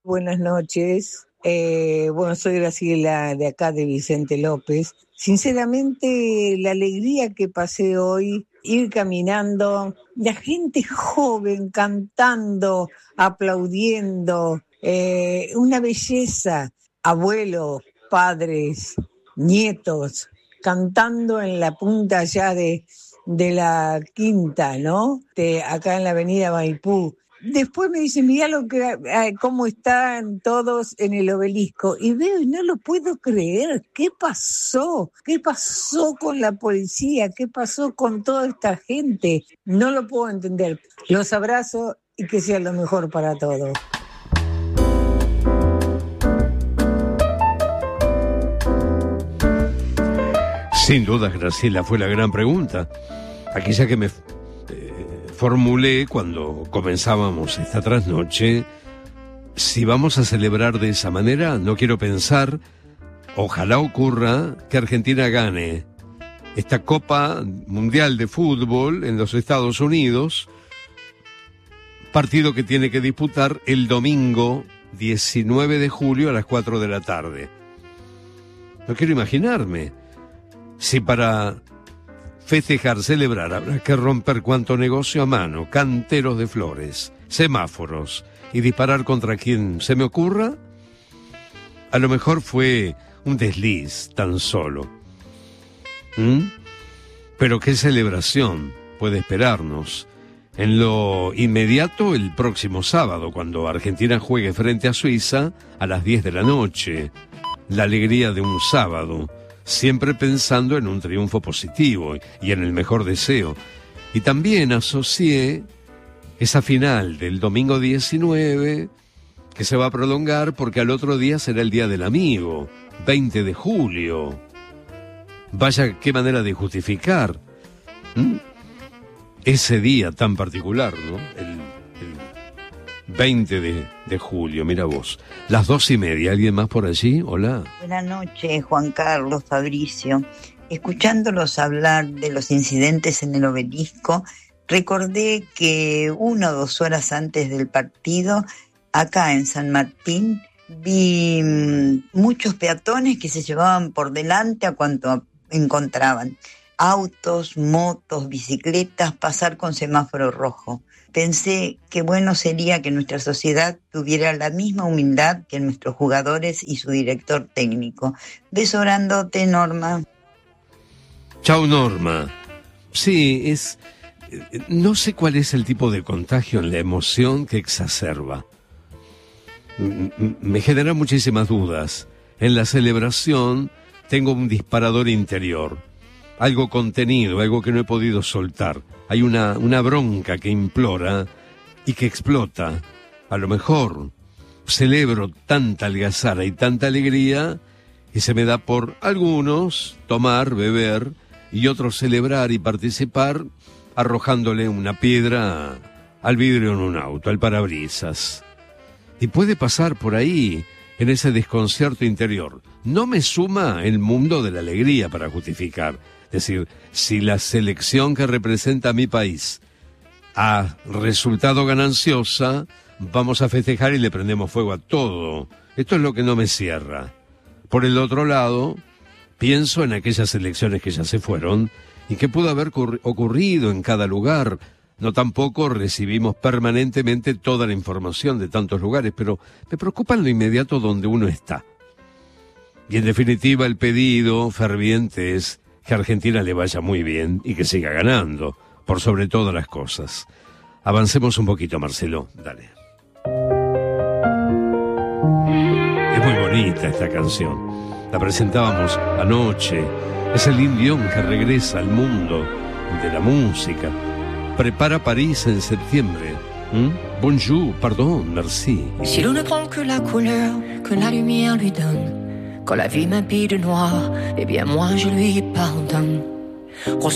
Buenas noches. Bueno, soy Graciela de acá de Vicente López. Sinceramente, la alegría que pasé hoy, ir caminando, la gente joven cantando, aplaudiendo, una belleza, abuelos, padres, nietos, cantando en la punta allá de la quinta, ¿no? Acá en la avenida Maipú. Después me dicen, mirá cómo están todos en el obelisco. Y veo y no lo puedo creer. ¿Qué pasó? ¿Qué pasó con la policía? ¿Qué pasó con toda esta gente? No lo puedo entender. Los abrazo y que sea lo mejor para todos. Sin duda, Graciela, fue la gran pregunta. Aquella que me formulé cuando comenzábamos esta trasnoche. Si vamos a celebrar de esa manera, no quiero pensar, ojalá ocurra que Argentina gane esta Copa Mundial de Fútbol en los Estados Unidos, partido que tiene que disputar el domingo 19 de julio a las 4 de la tarde. No quiero imaginarme si para festejar, celebrar, habrá que romper cuanto negocio a mano, canteros de flores, semáforos y disparar contra quien se me ocurra. A lo mejor fue un desliz tan solo. Pero qué celebración puede esperarnos en lo inmediato el próximo sábado, cuando Argentina juegue frente a Suiza a las 10 de la noche. La alegría de un sábado, siempre pensando en un triunfo positivo y en el mejor deseo. Y también asocié esa final del domingo 19, que se va a prolongar porque al otro día será el Día del Amigo, 20 de julio. Vaya qué manera de justificar ese día tan particular, ¿no? El 20 de julio, mira vos. Las 2:30, ¿alguien más por allí? Hola. Buenas noches, Juan Carlos, Fabricio. Escuchándolos hablar de los incidentes en el obelisco, recordé que 1 o 2 horas antes del partido, acá en San Martín, vi muchos peatones que se llevaban por delante a cuanto encontraban. Autos, motos, bicicletas, pasar con semáforo rojo. Pensé que bueno sería que nuestra sociedad tuviera la misma humildad que nuestros jugadores y su director técnico. Beso grandote, Norma. Chau, Norma. Sí, no sé cuál es el tipo de contagio en la emoción que exacerba. Me genera muchísimas dudas. En la celebración tengo un disparador interior, algo contenido, algo que no he podido soltar. Hay una bronca que implora y que explota. A lo mejor celebro tanta algazara y tanta alegría y se me da por algunos tomar, beber y otros celebrar y participar arrojándole una piedra al vidrio en un auto, al parabrisas. Y puede pasar por ahí, en ese desconcierto interior. No me suma el mundo de la alegría para justificar. Es decir, si la selección que representa a mi país ha resultado gananciosa, vamos a festejar y le prendemos fuego a todo. Esto es lo que no me cierra. Por el otro lado, pienso en aquellas elecciones que ya se fueron y que pudo haber ocurrido en cada lugar. No tampoco recibimos permanentemente toda la información de tantos lugares, pero me preocupa en lo inmediato donde uno está. Y en definitiva el pedido ferviente es que a Argentina le vaya muy bien y que siga ganando, por sobre todas las cosas. Avancemos un poquito, Marcelo, dale. Es muy bonita esta canción. La presentábamos anoche. Es el Dion que regresa al mundo de la música. Prépare Paris en septiembre. Bonjour, pardon, merci. Si l'on ne prend que la couleur que la lumière lui donne, quand la vie m'habille de noir, eh bien moi je lui pardonne.